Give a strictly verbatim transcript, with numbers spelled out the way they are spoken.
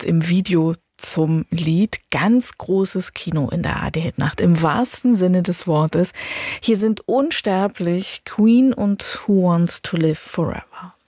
und im Video zum Lied. Ganz großes Kino in der A R D-Hitnacht, im wahrsten Sinne des Wortes. Hier sind unsterblich Queen und Who Wants to Live Forever.